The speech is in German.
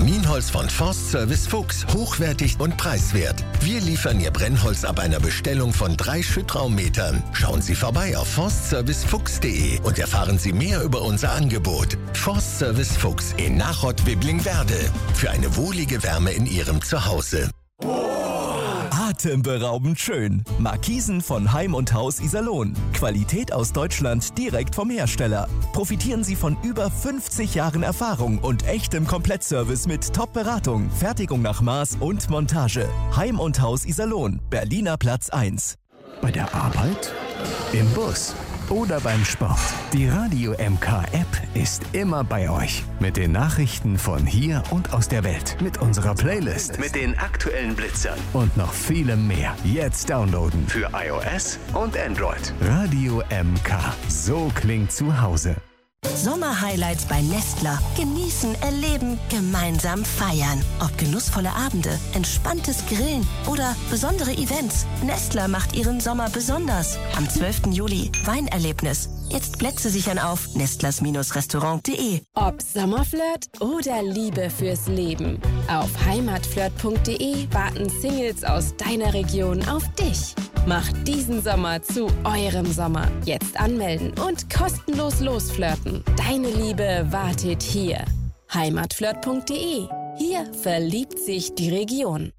Kaminholz von Forstservice Fuchs. Hochwertig und preiswert. Wir liefern Ihr Brennholz ab einer Bestellung von 3 Schüttraummetern. Schauen Sie vorbei auf forstservicefuchs.de und erfahren Sie mehr über unser Angebot. Forstservice Fuchs in Nachod-Wibblingwerde. Für eine wohlige Wärme in Ihrem Zuhause. Atemberaubend schön. Markisen von Heim und Haus Iserlohn. Qualität aus Deutschland direkt vom Hersteller. Profitieren Sie von über 50 Jahren Erfahrung und echtem Komplettservice mit Top-Beratung, Fertigung nach Maß und Montage. Heim und Haus Iserlohn, Berliner Platz 1. Bei der Arbeit, im Bus oder beim Sport. Die Radio MK App ist immer bei euch. Mit den Nachrichten von hier und aus der Welt. Mit unserer Playlist. Mit den aktuellen Blitzern. Und noch vielem mehr. Jetzt downloaden. Für iOS und Android. Radio MK. So klingt zu Hause. Sommerhighlights bei Nestler. Genießen, erleben, gemeinsam feiern. Ob genussvolle Abende, entspanntes Grillen oder besondere Events. Nestler macht Ihren Sommer besonders. Am 12. Juli Weinerlebnis. Jetzt Plätze sichern auf nestlers-restaurant.de. Ob Sommerflirt oder Liebe fürs Leben. Auf heimatflirt.de warten Singles aus deiner Region auf dich. Macht diesen Sommer zu eurem Sommer. Jetzt anmelden und kostenlos losflirten. Deine Liebe wartet hier. heimatflirt.de. Hier verliebt sich die Region.